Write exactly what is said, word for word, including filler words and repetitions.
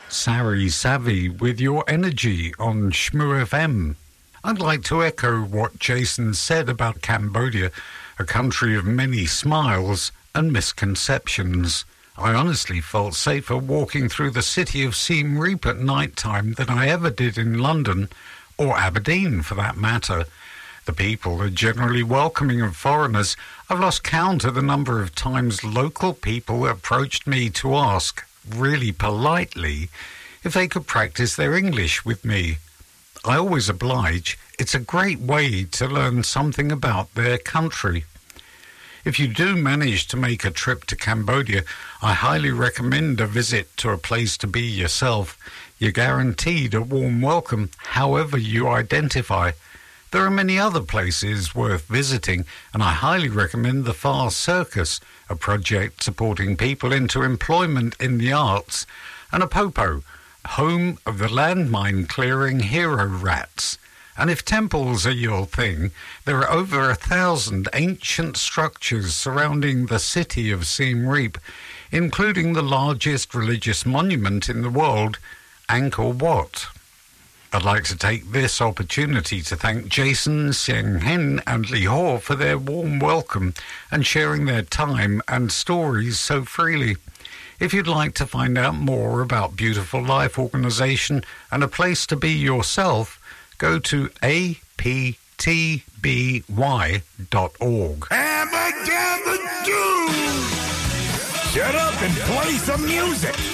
Sari Savvy with Your Energy on Shmoo F M. I'd like to echo what Jason said about Cambodia, a country of many smiles and misconceptions. I honestly felt safer walking through the city of Siem Reap at night time than I ever did in London, or Aberdeen for that matter. The people are generally welcoming of foreigners. I've lost count of the number of times local people approached me to ask, really politely, if they could practice their English with me. I always oblige. It's a great way to learn something about their country. If you do manage to make a trip to Cambodia, I highly recommend a visit to a place to be yourself. You're guaranteed a warm welcome, however you identify. There are many other places worth visiting, and I highly recommend the Far Circus, a project supporting people into employment in the arts, and Apopo, home of the landmine clearing hero rats. And if temples are your thing, there are over a thousand ancient structures surrounding the city of Siem Reap, including the largest religious monument in the world, Angkor Wat. I'd like to take this opportunity to thank Jason, Sieng Hen and Lee Ho for their warm welcome and sharing their time and stories so freely. If you'd like to find out more about Beautiful Life Organisation and a place to be yourself, go to a p t b y dot org. Abba-dabba-doo! Shut up and play some music!